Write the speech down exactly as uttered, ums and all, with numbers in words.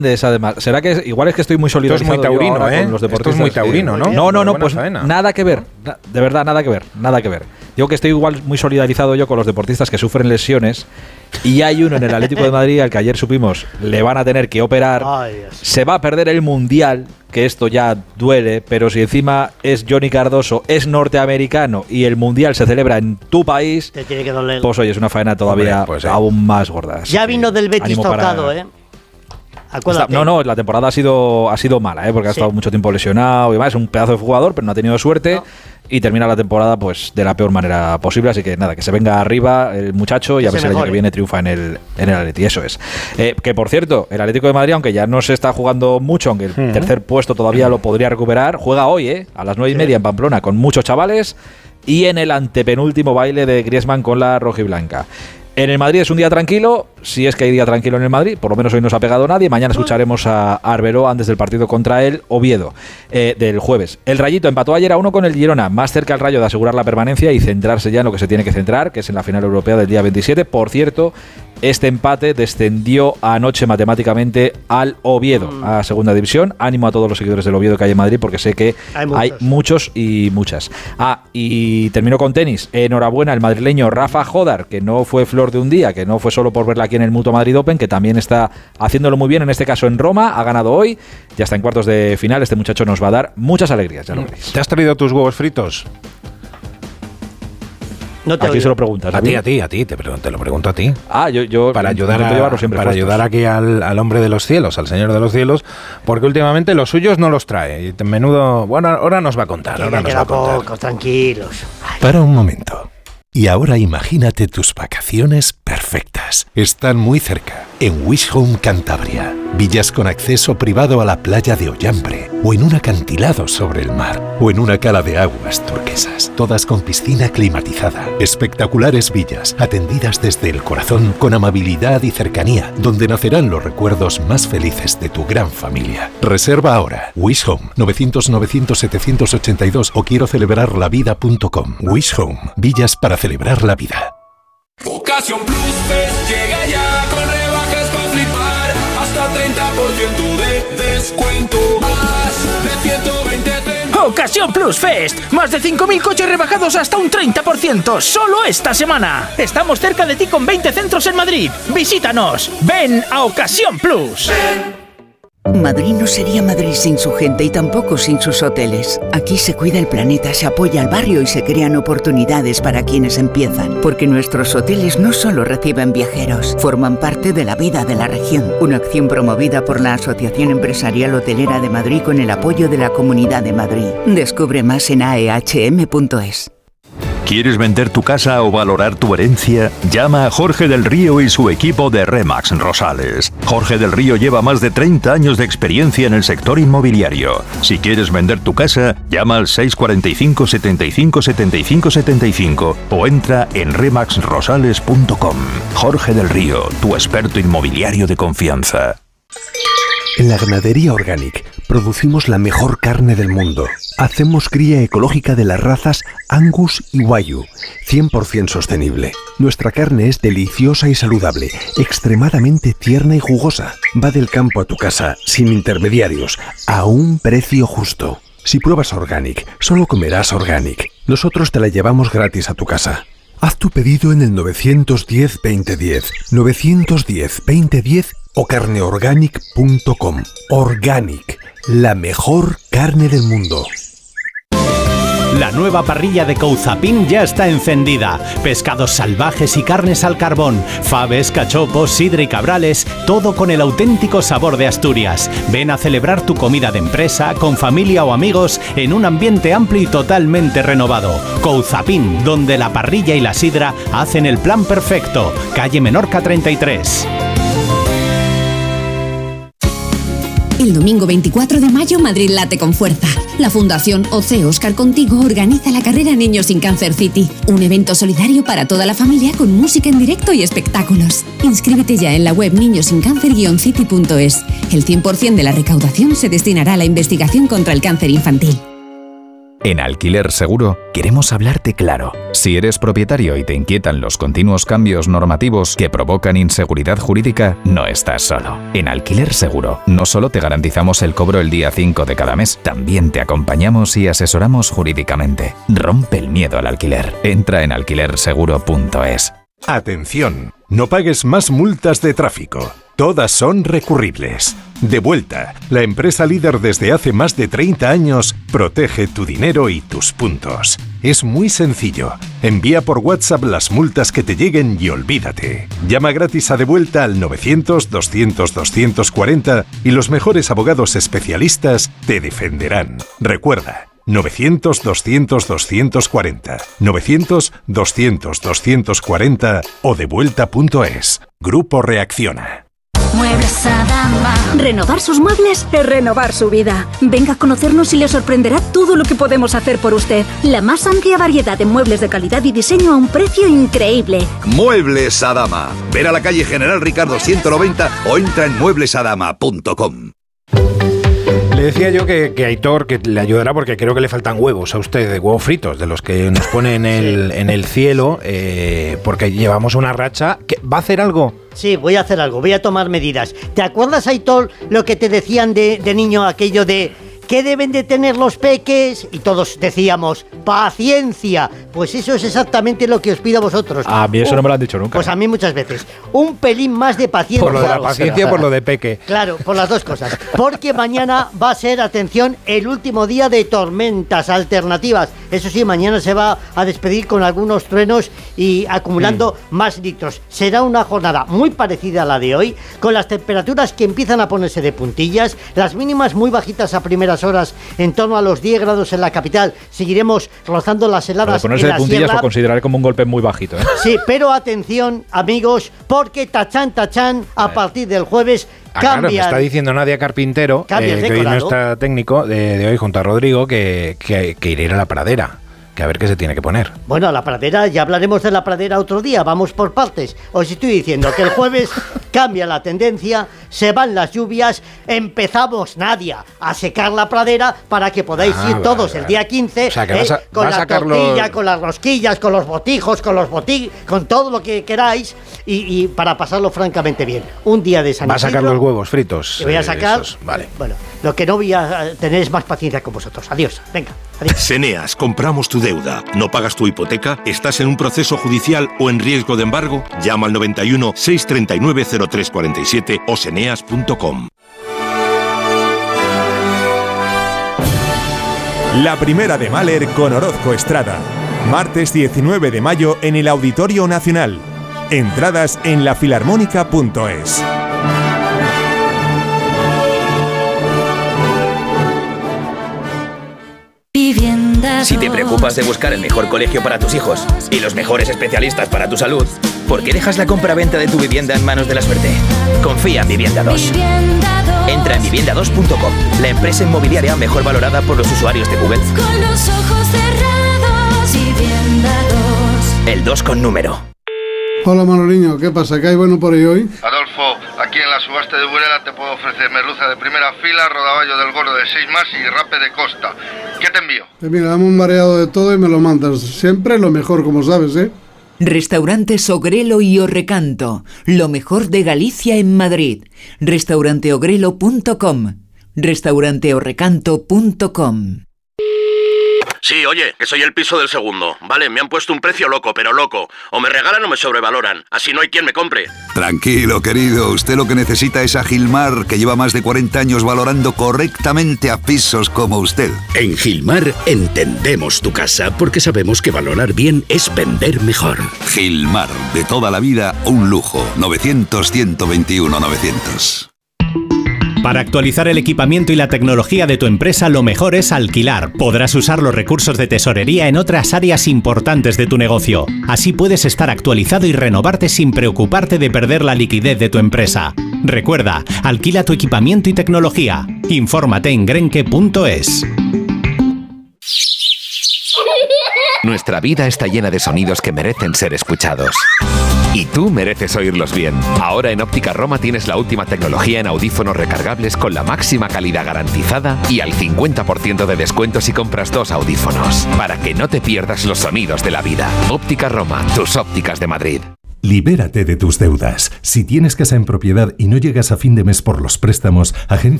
Además, será que igual es que estoy muy solidarizado Esto es muy taurino, ¿eh? con los deportistas. Esto es muy taurino, ¿no? No, no, no, pues nada que ver. De verdad, nada que ver, nada que ver. Digo que estoy igual muy solidarizado yo con los deportistas que sufren lesiones y hay uno en el Atlético de Madrid al que ayer supimos le van a tener que operar. Ay, se va a perder el Mundial, que esto ya duele, pero si encima es Johnny Cardoso, es norteamericano y el Mundial se celebra en tu país, te tiene que doler. Pues oye, es una faena todavía. Hombre, pues, eh. aún más gorda. Ya vino del Betis tocado, para... ¿eh? Está, no, no, la temporada ha sido ha sido mala, ¿eh? Porque ha sí. estado mucho tiempo lesionado y demás. Es un pedazo de jugador, pero no ha tenido suerte no. y termina la temporada pues de la peor manera posible. Así que nada, que se venga arriba el muchacho y a ver si el año que viene triunfa en el en el Atleti. Eso es. Eh, que por cierto, el Atlético de Madrid, aunque ya no se está jugando mucho, aunque el uh-huh. tercer puesto todavía lo podría recuperar, juega hoy, ¿eh? A las nueve y media en Pamplona con muchos chavales y en el antepenúltimo baile de Griezmann con la rojiblanca. En el Madrid es un día tranquilo, si es que hay día tranquilo en el Madrid, por lo menos hoy no se ha pegado nadie. Mañana escucharemos a Arbeloa antes del partido contra el Oviedo eh, del jueves. El Rayito empató ayer a uno con el Girona, más cerca el Rayo de asegurar la permanencia y centrarse ya en lo que se tiene que centrar, que es en la final europea del día veintisiete. Por cierto, este empate descendió anoche matemáticamente al Oviedo, mm. a segunda división. Ánimo a todos los seguidores del Oviedo que hay en Madrid, porque sé que hay muchos, hay muchos y muchas. Ah, y terminó con tenis. Enhorabuena el madrileño Rafa Jodar, que no fue flor de un día, que no fue solo por verla aquí en el Mutua Madrid Open, que también está haciéndolo muy bien, en este caso en Roma, ha ganado hoy, ya está en cuartos de final. Este muchacho nos va a dar muchas alegrías, ya lo veréis. ¿Te has traído tus huevos fritos? No te aquí se lo preguntas. A ti, a ti, a ti, te, te lo pregunto a ti. Ah, yo, yo para ayudar, a, para ayudar aquí al, al hombre de los cielos, al señor de los cielos, porque últimamente los suyos no los trae. Y menudo, bueno, ahora nos va a contar. Ahora nos va a contar. Pocos, tranquilos. Ay. Para un momento. Y ahora imagínate tus vacaciones perfectas. Están muy cerca, en Wish Home Cantabria. Villas con acceso privado a la playa de Ollambre, o en un acantilado sobre el mar, o en una cala de aguas turquesas, todas con piscina climatizada. Espectaculares villas, atendidas desde el corazón con amabilidad y cercanía, donde nacerán los recuerdos más felices de tu gran familia. Reserva ahora. Wish Home, novecientos novecientos setecientos ochenta y dos o quiero celebrar la vida punto com. Wish Home, villas para celebrar la vida. Ocasión Plus Fest llega ya con rebajas para flipar, hasta treinta por ciento de descuento, más de ciento veinte trenes. Ocasión Plus Fest, más de cinco mil coches rebajados hasta un treinta por ciento, solo esta semana. Estamos cerca de ti con veinte centros en Madrid. Visítanos, ven a Ocasión Plus. Ven. Madrid no sería Madrid sin su gente y tampoco sin sus hoteles. Aquí se cuida el planeta, se apoya al barrio y se crean oportunidades para quienes empiezan. Porque nuestros hoteles no solo reciben viajeros, forman parte de la vida de la región. Una acción promovida por la Asociación Empresarial Hotelera de Madrid con el apoyo de la Comunidad de Madrid. Descubre más en a e hache eme punto es. ¿Quieres vender tu casa o valorar tu herencia? Llama a Jorge del Río y su equipo de Remax Rosales. Jorge del Río lleva más de treinta años de experiencia en el sector inmobiliario. Si quieres vender tu casa, llama al seis cuatro cinco, setenta y cinco, setenta y cinco, setenta y cinco o entra en remax rosales punto com. Jorge del Río, tu experto inmobiliario de confianza. En la Ganadería Organic producimos la mejor carne del mundo. Hacemos cría ecológica de las razas Angus y Wagyu, cien por ciento sostenible. Nuestra carne es deliciosa y saludable, extremadamente tierna y jugosa. Va del campo a tu casa, sin intermediarios, a un precio justo. Si pruebas Organic, solo comerás Organic. Nosotros te la llevamos gratis a tu casa. Haz tu pedido en el nueve uno cero, veinte diez, nueve uno cero, veinte diez o carne organic punto com. Organic, la mejor carne del mundo. La nueva parrilla de Couzapin ya está encendida. Pescados salvajes y carnes al carbón, faves, cachopos, sidra y cabrales, todo con el auténtico sabor de Asturias. Ven a celebrar tu comida de empresa, con familia o amigos, en un ambiente amplio y totalmente renovado. Couzapin, donde la parrilla y la sidra hacen el plan perfecto. Calle Menorca treinta y tres. El domingo veinticuatro de mayo, Madrid late con fuerza. La Fundación O C Oscar Contigo organiza la carrera Niños sin Cáncer City, un evento solidario para toda la familia con música en directo y espectáculos. Inscríbete ya en la web niños sin cáncer guion city punto es. El cien por ciento de la recaudación se destinará a la investigación contra el cáncer infantil. En Alquiler Seguro queremos hablarte claro. Si eres propietario y te inquietan los continuos cambios normativos que provocan inseguridad jurídica, no estás solo. En Alquiler Seguro no solo te garantizamos el cobro el día cinco de cada mes, también te acompañamos y asesoramos jurídicamente. Rompe el miedo al alquiler. Entra en alquiler seguro punto es. Atención, no pagues más multas de tráfico. Todas son recurribles. Devuelta, la empresa líder desde hace más de treinta años, protege tu dinero y tus puntos. Es muy sencillo. Envía por WhatsApp las multas que te lleguen y olvídate. Llama gratis a Devuelta al novecientos, doscientos, doscientos cuarenta y los mejores abogados especialistas te defenderán. Recuerda, novecientos, doscientos, doscientos cuarenta, novecientos, doscientos, doscientos cuarenta o devuelta punto es. Grupo Reacciona. Muebles Adama. Renovar sus muebles es renovar su vida. Venga a conocernos y le sorprenderá todo lo que podemos hacer por usted. La más amplia variedad de muebles de calidad y diseño a un precio increíble. Muebles Adama. Ver a la calle General Ricardo ciento noventa o entra en muebles adama punto com. Le decía yo que, que Aitor que le ayudará porque creo que le faltan huevos a usted, de huevos fritos, de los que nos pone en el, en el cielo, eh, porque llevamos una racha. Que, ¿va a hacer algo? Sí, voy a hacer algo, voy a tomar medidas. ¿Te acuerdas, Aitor, lo que te decían de, de niño, aquello de ¿qué deben de tener los peques? Y todos decíamos, paciencia. Pues eso es exactamente lo que os pido a vosotros. A mí eso Un, no me lo han dicho nunca. Pues a mí muchas veces. Un pelín más de paciencia. Por lo de la paciencia, por lo de peque. Claro, por las dos cosas. Porque mañana va a ser, atención, el último día de tormentas alternativas. Eso sí, mañana se va a despedir con algunos truenos y acumulando mm. más litros. Será una jornada muy parecida a la de hoy, con las temperaturas que empiezan a ponerse de puntillas, las mínimas muy bajitas a primeras horas, en torno a los diez grados en la capital. Seguiremos rozando las heladas en la de puntillas sierra. Lo consideraré como un golpe muy bajito, ¿eh? Sí, pero atención, amigos, porque tachán, tachán, a partir del jueves Ah, claro, me cambian. está diciendo Nadia Carpintero, eh, que hoy no está técnico, de, de hoy junto a Rodrigo, que, que, que irá a la pradera. Que a ver qué se tiene que poner. Bueno, a la pradera, ya hablaremos de la pradera otro día, vamos por partes. Os estoy diciendo que el jueves cambia la tendencia, se van las lluvias, empezamos, Nadia, a secar la pradera para que podáis ah, ir vale, todos vale. el día quince, o sea, que eh, vas a, con vas la a sacarlo... tortilla, con las rosquillas, con los botijos, con los botig, con todo lo que queráis y, y para pasarlo francamente bien. Un día de San Va a sacar Isidro, los huevos fritos. Te voy a sacar, esos, vale. Bueno, lo que no voy a tener es más paciencia con vosotros. Adiós, venga. Adiós. Seneas, compramos tu deuda. ¿No pagas tu hipoteca? ¿Estás en un proceso judicial o en riesgo de embargo? Llama al noventa y uno, seiscientos treinta y nueve, cero tres cuarenta y siete o seneas punto com. La primera de Mahler con Orozco Estrada. Martes diecinueve de mayo en el Auditorio Nacional. Entradas en la filarmónica punto es. Si te preocupas de buscar el mejor colegio para tus hijos y los mejores especialistas para tu salud, ¿por qué dejas la compra-venta de tu vivienda en manos de la suerte? Confía en Vivienda dos. Entra en vivienda dos punto com, la empresa inmobiliaria mejor valorada por los usuarios de Google. Con los ojos cerrados, Vivienda dos. El dos con número. Hola Manoliño, ¿qué pasa? ¿Qué hay bueno por ahí hoy? Adolfo, aquí en la subasta de Burela te puedo ofrecer merluza de primera fila, rodaballo del gordo de seis más y rape de costa. ¿Qué te envío? Pues mira, dame un variado de todo y me lo mandas. Siempre lo mejor, como sabes, ¿eh? Restaurantes Ogrelo y Orrecanto, lo mejor de Galicia en Madrid. restaurante ogrelo punto com, restaurante orrecanto punto com. Sí, oye, que soy el piso del segundo. Vale, me han puesto un precio loco, pero loco. O me regalan o me sobrevaloran. Así no hay quien me compre. Tranquilo, querido. Usted lo que necesita es a Gilmar, que lleva más de cuarenta años valorando correctamente a pisos como usted. En Gilmar entendemos tu casa porque sabemos que valorar bien es vender mejor. Gilmar, de toda la vida, un lujo. novecientos, ciento veintiuno, novecientos. Para actualizar el equipamiento y la tecnología de tu empresa, lo mejor es alquilar. Podrás usar los recursos de tesorería en otras áreas importantes de tu negocio. Así puedes estar actualizado y renovarte sin preocuparte de perder la liquidez de tu empresa. Recuerda, alquila tu equipamiento y tecnología. Infórmate en grenke punto es. Nuestra vida está llena de sonidos que merecen ser escuchados. Y tú mereces oírlos bien. Ahora en Óptica Roma tienes la última tecnología en audífonos recargables con la máxima calidad garantizada y al cincuenta por ciento de descuento si compras dos audífonos. Para que no te pierdas los sonidos de la vida. Óptica Roma, tus ópticas de Madrid. Libérate de tus deudas. Si tienes casa en propiedad y no llegas a fin de mes por los préstamos, Agencia